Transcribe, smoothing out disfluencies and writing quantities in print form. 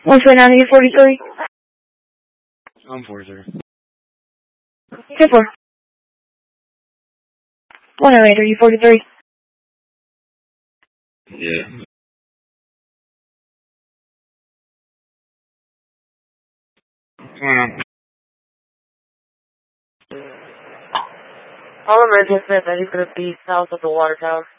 129 to 43. I'm 43. 10-4. 108, are you 43? Yeah. What's going on? All emergency, that is going to be south of the water tower.